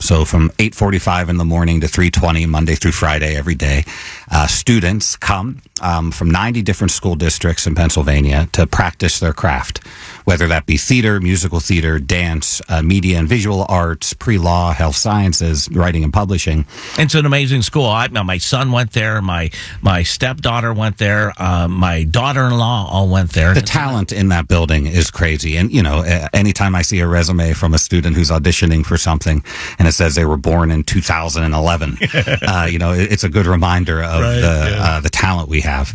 So from 8:45 in the morning to 3:20, Monday through Friday, every day, students come from 90 different school districts in Pennsylvania to practice their craft, whether that be theater, musical theater, dance, media and visual arts, pre-law, health sciences, writing and publishing. It's an amazing school. My son went there. My stepdaughter went there. My daughter-in-law all went there. The talent in that building is crazy. And, you know, anytime I see a resume from a student who's auditioning for something and it says they were born in 2011, you know, it's a good reminder of the talent we have.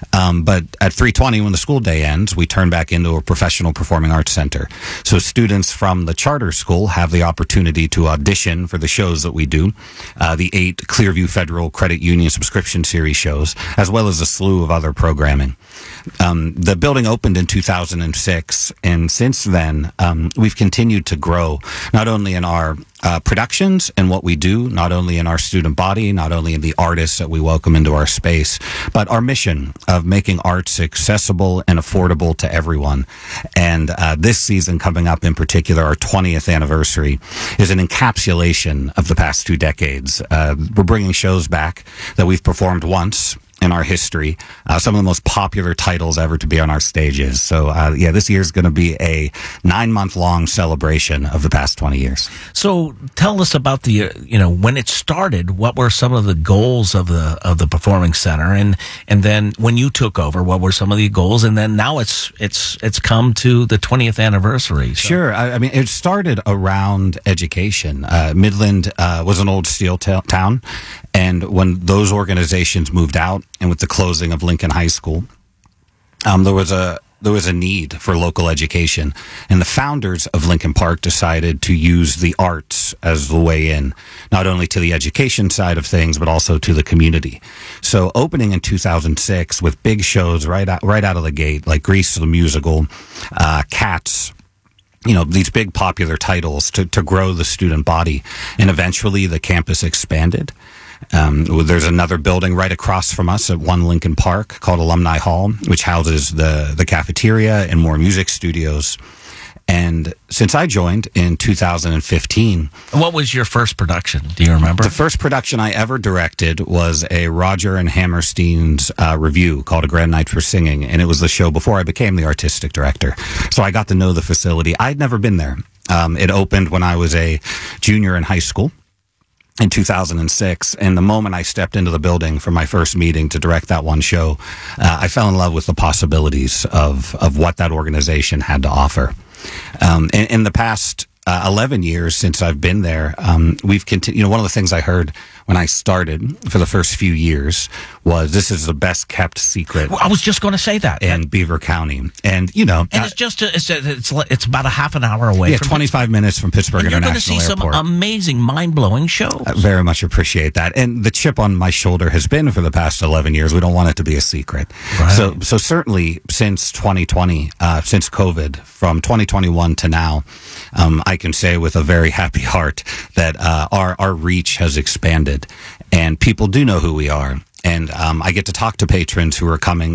But at 3:20, when the school day ends, we turn back into a professional performing arts center. So students from the charter school have the opportunity to audition for the shows that we do, the 8 Clearview Federal Credit Union subscription series shows, as well as a slew of other programming. The building opened in 2006, and since then, we've continued to grow, not only in our productions and what we do, not only in our student body, not only in the artists that we welcome into our space, but our mission of making arts accessible and affordable to everyone. And this season coming up in particular, our 20th anniversary, is an encapsulation of the past 2 decades. We're bringing shows back that we've performed once in our history, some of the most popular titles ever to be on our stages. So, this year is going to be a 9-month-long celebration of the past 20 years. So, tell us about the, when it started. What were some of the goals of the Performing Center, and then when you took over, what were some of the goals? And then now it's come to the 20th anniversary. So. Sure. I mean, it started around education. Midland was an old steel town, and when those organizations moved out, and with the closing of Lincoln High School, there was a need for local education, and the founders of Lincoln Park decided to use the arts as the way in, not only to the education side of things, but also to the community. So opening in 2006 with big shows right out of the gate, like Grease the Musical, Cats, these big popular titles to grow the student body, and eventually the campus expanded. There's another building right across from us at One Lincoln Park called Alumni Hall, which houses the cafeteria and more music studios. And since I joined in 2015... What was your first production? Do you remember? The first production I ever directed was a Roger and Hammerstein's review called A Grand Night for Singing, and it was the show before I became the artistic director. So I got to know the facility. I'd never been there. It opened when I was a junior in high school in 2006, and the moment I stepped into the building for my first meeting to direct that one show, I fell in love with the possibilities of what that organization had to offer. In the past 11 years since I've been there, we've continued. One of the things I heard when I started for the first few years was this is the best kept secret. Well, I was just going to say that in Beaver County, and it's just it's about a half an hour away. Yeah, 25 minutes from Pittsburgh International Airport. You're going to see some amazing, mind-blowing shows. I very much appreciate that, and the chip on my shoulder has been for the past 11 years. We don't want it to be a secret. Right. So certainly since 2020, since COVID, from 2021 to now, I can say with a very happy heart that our reach has expanded, and people do know who we are. And I get to talk to patrons who are coming.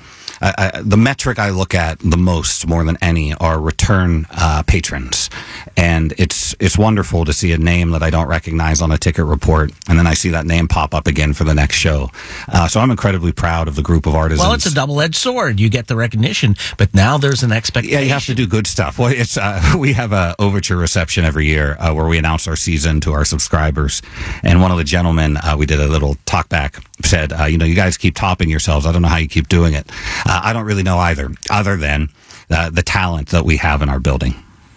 The metric I look at the most, more than any, are return patrons. And it's wonderful to see a name that I don't recognize on a ticket report, and then I see that name pop up again for the next show. So I'm incredibly proud of the group of artisans. Well, it's a double-edged sword. You get the recognition, but now there's an expectation. Yeah, you have to do good stuff. Well, we have a overture reception every year where we announce our season to our subscribers. And one of the gentlemen, we did a little talk back, said, you guys keep topping yourselves. I don't know how you keep doing it. I don't really know either, other than the talent that we have in our building.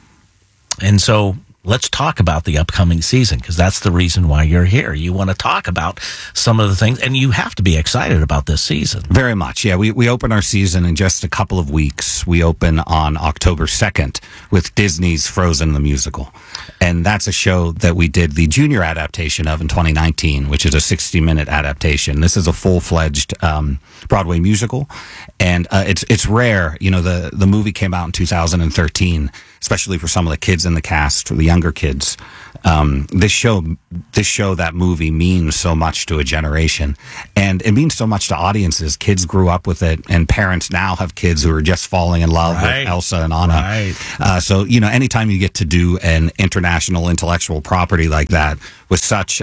And so let's talk about the upcoming season, because that's the reason why you're here. You want to talk about some of the things, and you have to be excited about this season. Very much, yeah. We open our season in just a couple of weeks. We open on October 2nd with Disney's Frozen the Musical. And that's a show that we did the junior adaptation of in 2019, which is a 60-minute adaptation. This is a full-fledged Broadway musical, and it's rare. The movie came out in 2013, especially for some of the kids in the cast, or the younger kids. this show, that movie means so much to a generation, and it means so much to audiences. Kids grew up with it, and parents now have kids who are just falling in love with Elsa and Anna. Right. So, anytime you get to do an international intellectual property like that with such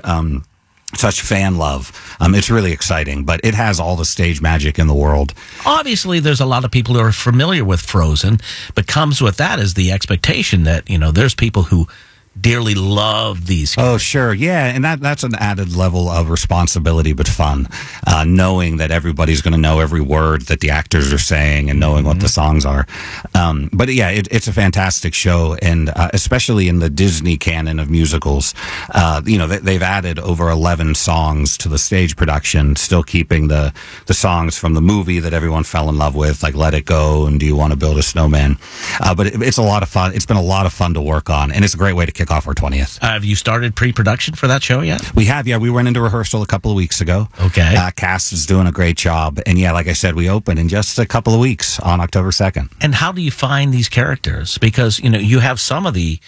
fan love, it's really exciting, but it has all the stage magic in the world. Obviously, there's a lot of people who are familiar with Frozen, but comes with that is the expectation that, there's people who dearly love these. Oh, sure. Yeah. And that's an added level of responsibility, but fun. Knowing that everybody's going to know every word that the actors are saying and knowing what the songs are. But yeah, it's a fantastic show. And especially in the Disney canon of musicals, they've added over 11 songs to the stage production, still keeping the songs from the movie that everyone fell in love with, like Let It Go and Do You Want to Build a Snowman? But it's a lot of fun. It's been a lot of fun to work on, and it's a great way to kick off our 20th. Have you started pre-production for that show yet? We have, yeah. We went into rehearsal a couple of weeks ago. Okay. Cast is doing a great job. And yeah, like I said, we open in just a couple of weeks on October 2nd. And how do you find these characters? Because, you have some of the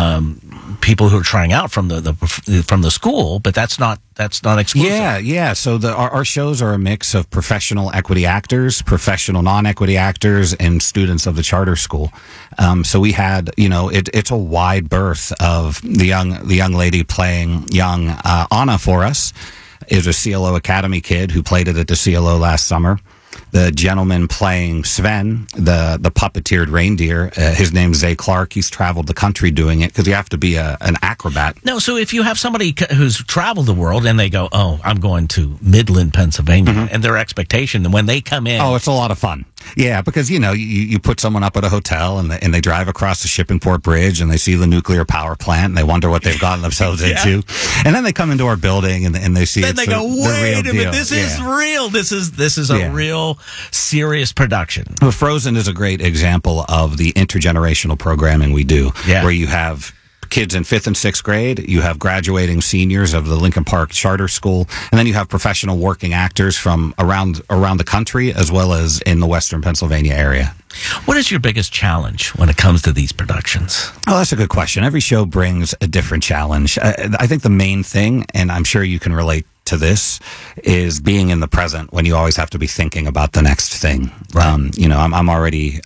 people who are trying out from the school, but that's not exclusive. Yeah. So our shows are a mix of professional equity actors, professional non-equity actors, and students of the charter school. So we had, it's a wide berth of the young lady playing young Anna for us is a CLO Academy kid who played it at the CLO last summer. The gentleman playing Sven, the puppeteered reindeer, his name's Zay Clark. He's traveled the country doing it because you have to be an acrobat. No, so if you have somebody who's traveled the world and they go, oh, I'm going to Midland, Pennsylvania, and their expectation, when they come in. Oh, it's a lot of fun. Yeah, because, you put someone up at a hotel and they drive across the Shippingport Bridge and they see the nuclear power plant and they wonder what they've gotten themselves into. And then they come into our building and they see then they go, wait a minute, this is real. This is a real serious production. Well, Frozen is a great example of the intergenerational programming we do, where you have kids in 5th and 6th grade, you have graduating seniors of the Lincoln Park Charter School, and then you have professional working actors from around the country as well as in the Western Pennsylvania area. What is your biggest challenge when it comes to these productions? Oh, that's a good question. Every show brings a different challenge. I think the main thing, and I'm sure you can relate to this, is being in the present when you always have to be thinking about the next thing. Right. I'm already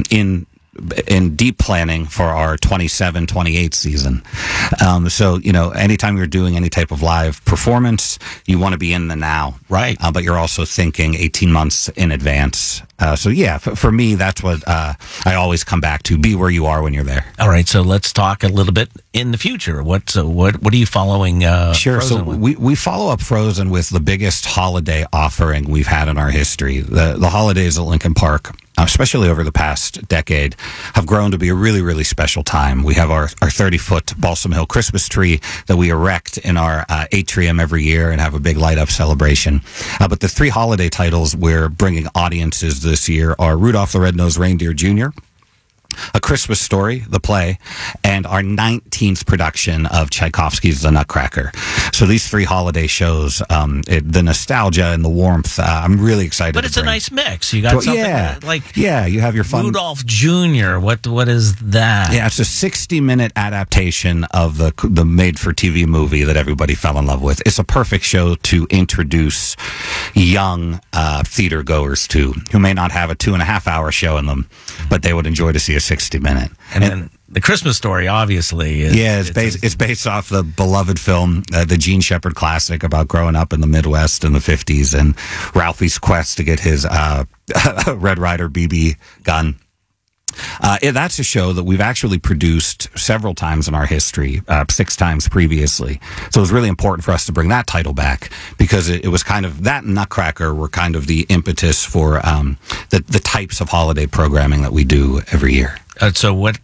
in deep planning for our 27-28 season. So, anytime you're doing any type of live performance, you want to be in the now. Right. But you're also thinking 18 months in advance. So yeah, for me, that's what I always come back to, be where you are when you're there. All right. So let's talk a little bit in the future. What are you following? Sure. Frozen so with? we follow up Frozen with the biggest holiday offering we've had in our history. The holidays at Lincoln Park, especially over the past decade, have grown to be a really, really special time. We have our 30-foot Balsam Hill Christmas tree that we erect in our atrium every year and have a big light-up celebration. But the 3 holiday titles we're bringing audiences this year are Rudolph the Red-Nosed Reindeer Jr., A Christmas Story, the play, and our 19th production of Tchaikovsky's The Nutcracker. So these 3 holiday shows, the nostalgia and the warmth, I'm really excited. But it's a nice mix. You got something like you have your fun. Rudolph Jr. What is that? Yeah, it's a 60-minute adaptation of the made-for-TV movie that everybody fell in love with. It's a perfect show to introduce young theater goers to, who may not have a 2.5-hour show in them, but they would enjoy to see a 60-minute. And then the Christmas Story, obviously. It's based off the beloved film, the Gene Shepard classic about growing up in the Midwest in the 50s and Ralphie's quest to get his Red Ryder BB gun. That's a show that we've actually produced several times in our history, 6 times previously. So it was really important for us to bring that title back because it was kind of, that and Nutcracker were kind of the impetus for the types of holiday programming that we do every year. So what,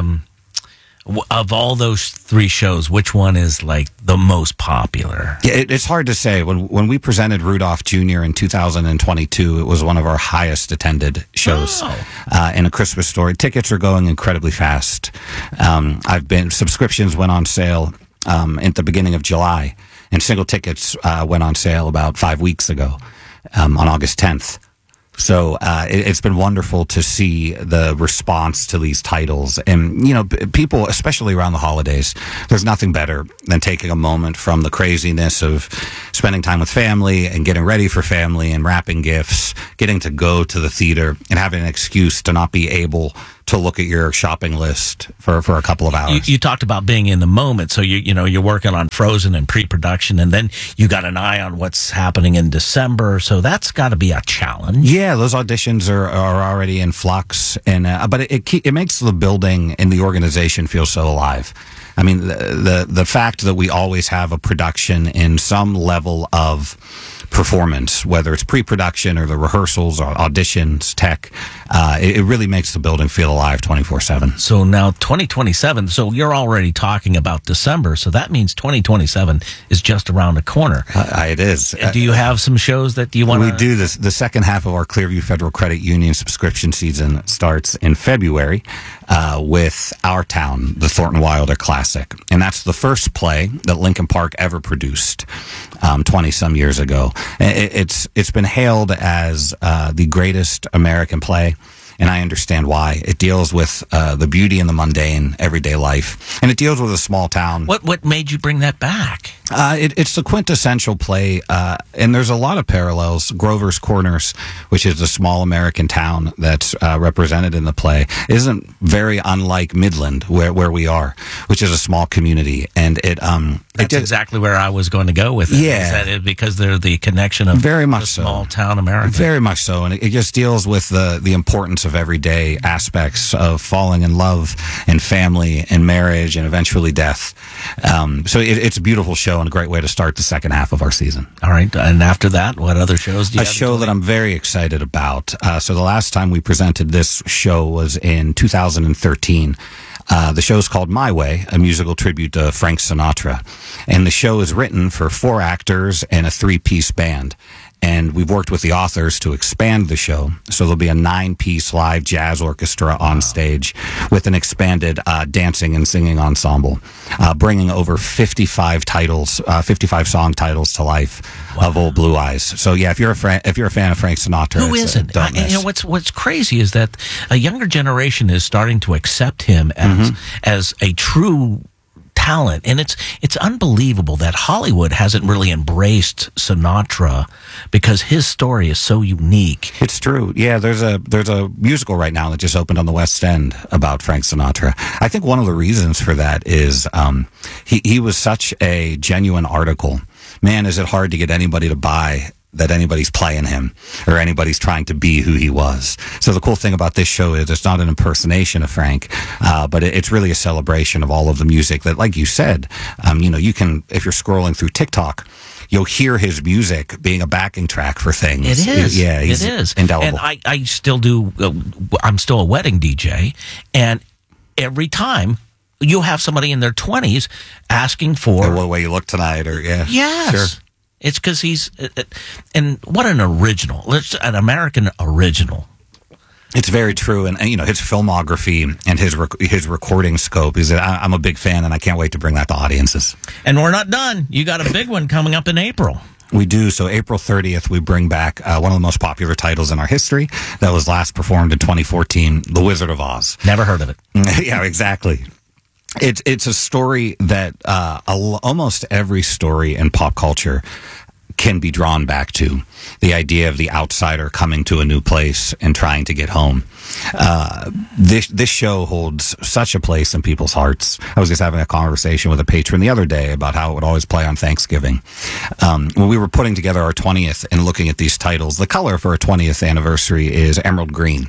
of all those 3 shows, which one is like the most popular? Yeah, it's hard to say. When we presented Rudolph Jr. in 2022, it was one of our highest attended shows in A Christmas Story. Tickets are going incredibly fast. Subscriptions went on sale at the beginning of July, and single tickets went on sale about 5 weeks ago on August 10th. So it's been wonderful to see the response to these titles. And, you know, people, especially around the holidays, there's nothing better than taking a moment from the craziness of spending time with family and getting ready for family and wrapping gifts, getting to go to the theater and having an excuse to not be able to look at your shopping list for a couple of hours. You talked about being in the moment. So you're working on Frozen and pre-production, and then you got an eye on what's happening in December. So that's got to be a challenge. Yeah, those auditions are already in flux, and but it makes the building and the organization feel so alive. I mean, the fact that we always have a production in some level of performance, whether it's pre-production or the rehearsals or auditions, tech, it really makes the building feel alive 24/7. So now 2027, so you're already talking about December, so that means 2027 is just around the corner. It is. Do you have some shows that you want to... We do this. The second half of our Clearview Federal Credit Union subscription season starts in February with Our Town, the Thornton Wilder Classic. And that's the first play that Lincoln Park ever produced 20-some years ago. It's been hailed as the greatest American play, and I understand why. It deals with the beauty and the mundane, everyday life, and it deals with a small town. What made you bring that back? It's the quintessential play, and there's a lot of parallels. Grover's Corners, which is a small American town that's represented in the play, isn't very unlike Midland, where we are, which is a small community, and That's exactly where I was going to go with it. Yeah, because they're the connection of very much small town America. Very much so, and it just deals with the importance of everyday aspects of falling in love and family and marriage and eventually death. So it's a beautiful show and a great way to start the second half of our season. All right, and after that, what other shows do you have? A show that I'm very excited about. So the last time we presented this show was in 2013. The show's called My Way, a musical tribute to Frank Sinatra. And the show is written for 4 actors and a 3-piece band. And we've worked with the authors to expand the show. So there'll be a 9-piece live jazz orchestra on stage with an expanded dancing and singing ensemble, bringing over 55 titles, 55 song titles to life of Old Blue Eyes. So yeah, if you're a fan of Frank Sinatra, who isn't? Don't miss. What's crazy is that a younger generation is starting to accept him as a true talent, and it's unbelievable that Hollywood hasn't really embraced Sinatra because his story is so unique. It's true. Yeah, there's a musical right now that just opened on the West End about Frank Sinatra. I think one of the reasons for that is he was such a genuine article. Man, is it hard to get anybody to buy that anybody's playing him or anybody's trying to be who he was. So the cool thing about this show is it's not an impersonation of Frank, but it's really a celebration of all of the music that, like you said, you can, if you're scrolling through TikTok, you'll hear his music being a backing track for things. It is. Yeah, it is. Indelible. And I still do, I'm still a wedding DJ, and every time you have somebody in their 20s asking for... what way you look tonight, or Yes. Sure. It's because he's, and what an original, an American original. It's very true, and his filmography and his recording scope is. I'm a big fan, and I can't wait to bring that to audiences. And we're not done. You got a big one coming up in April. We do. So April 30th, we bring back one of the most popular titles in our history that was last performed in 2014, The Wizard of Oz. Never heard of it. Yeah, exactly. It's a story that almost every story in pop culture can be drawn back to. The idea of the outsider coming to a new place and trying to get home. This show holds such a place in people's hearts. I was just having a conversation with a patron the other day about how it would always play on Thanksgiving. When we were putting together our 20th and looking at these titles, the color for our 20th anniversary is emerald green.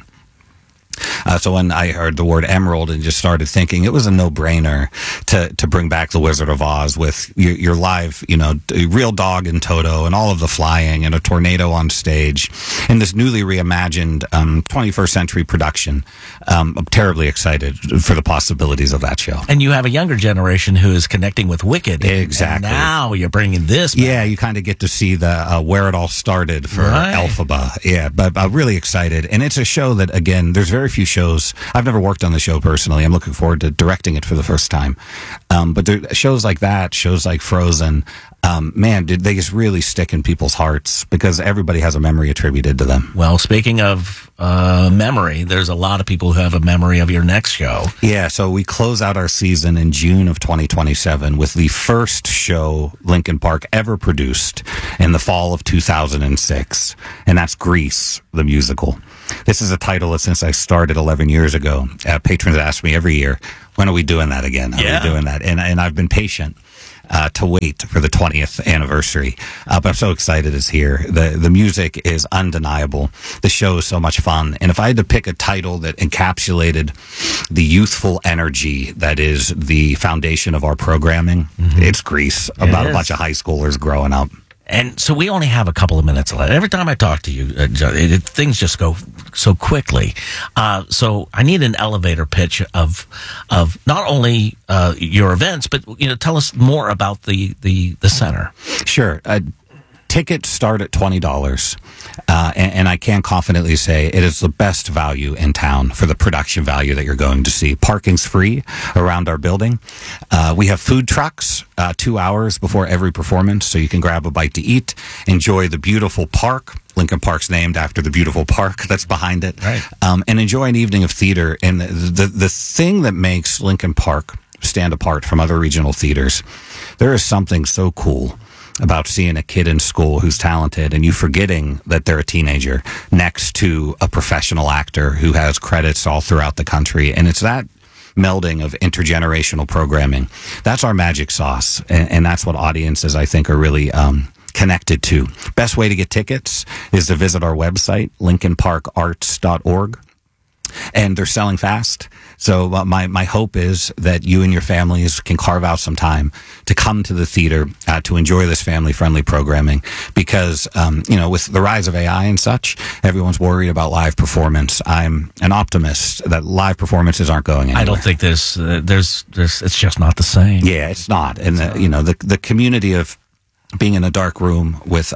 So when I heard the word emerald and just started thinking, it was a no-brainer to bring back The Wizard of Oz with your live, real dog and Toto and all of the flying and a tornado on stage and this newly reimagined 21st century production. I'm terribly excited for the possibilities of that show. And you have a younger generation who is connecting with Wicked. Exactly. And now you're bringing this back. Yeah, you kind of get to see the where it all started for Right. Elphaba. Yeah, but I'm really excited. And it's a show that, again, there's very very few shows. I've never worked on the show personally. I'm looking forward to directing it for the first time. But there, shows like that, shows like Frozen, man, they just really stick in people's hearts because everybody has a memory attributed to them. Well, speaking of memory, there's a lot of people who have a memory of your next show. Yeah, so we close out our season in June of 2027 with the first show Linkin Park ever produced in the fall of 2006, and that's Grease, the musical. This is a title that since I started 11 years ago, patrons ask me every year, when are we doing that again? Are we doing that? And I've been patient to wait for the 20th anniversary. But I'm so excited it's here. The music is undeniable. The show is so much fun. And if I had to pick a title that encapsulated the youthful energy that is the foundation of our programming, it's Grease, about a bunch of high schoolers growing up. And so we only have a couple of minutes left. Every time I talk to you, things just go so quickly. So I need an elevator pitch of not only your events, but tell us more about the center. Sure. Tickets start at $20, and I can confidently say it is the best value in town for the production value that you're going to see. Parking's free around our building. We have food trucks 2 hours before every performance, so you can grab a bite to eat, enjoy the beautiful park. Linkin Park's named after the beautiful park that's behind it, right. And enjoy an evening of theater. And the thing that makes Linkin Park stand apart from other regional theaters, there is something so cool about seeing a kid in school who's talented and you forgetting that they're a teenager next to a professional actor who has credits all throughout the country. And it's that melding of intergenerational programming. That's our magic sauce. And that's what audiences, I think, are really connected to. Best way to get tickets is to visit our website, linkinparkarts.org. And they're selling fast. So my hope is that you and your families can carve out some time to come to the theater to enjoy this family-friendly programming. Because, with the rise of AI and such, everyone's worried about live performance. I'm an optimist that live performances aren't going anywhere. I don't think there's it's just not the same. Yeah, it's not. And, the community of being in a dark room with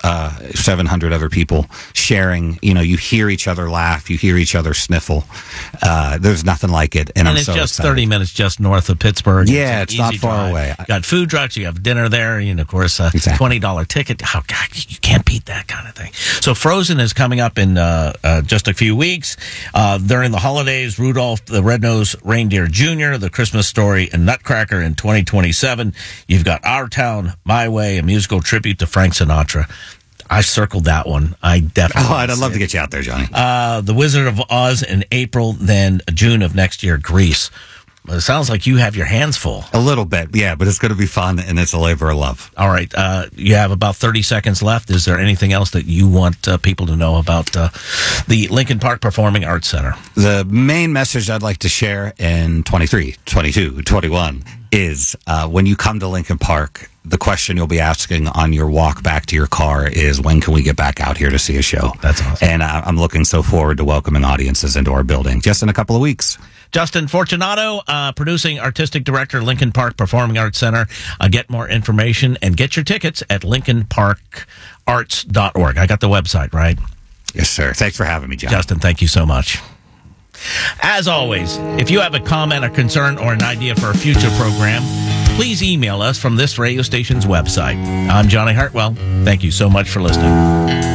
700 other people sharing, you hear each other laugh, you hear each other sniffle. There's nothing like it. And I'm it's so just excited. 30 minutes just north of Pittsburgh. Yeah, it's not far drive. away. You got food trucks, you have dinner there, of course, Exactly. $20 ticket. Oh, God, you can't beat that kind of thing. So Frozen is coming up in just a few weeks. During the holidays, Rudolph the Red-Nosed Reindeer Jr., The Christmas Story, and Nutcracker in 2027. You've got Our Town, My Way, a musical tribute to Frank Sinatra. I circled that one. I definitely. Oh, I'd love to get you out there, Johnny. The Wizard of Oz in April, then June of next year, Grease. It sounds like you have your hands full. A little bit, yeah, but it's going to be fun, and it's a labor of love. All right. You have about 30 seconds left. Is there anything else that you want people to know about the Linkin Park Performing Arts Center? The main message I'd like to share in 23, 22, 21 is when you come to Linkin Park, the question you'll be asking on your walk back to your car is, when can we get back out here to see a show? That's awesome. And I'm looking so forward to welcoming audiences into our building just in a couple of weeks. Justin Fortunato, producing artistic director, Linkin Park Performing Arts Center. Get more information and get your tickets at linkinparkarts.org. I got the website, right? Yes, sir. Thanks for having me, John. Justin, thank you so much. As always, if you have a comment, a concern, or an idea for a future program, please email us from this radio station's website. I'm Johnny Hartwell. Thank you so much for listening.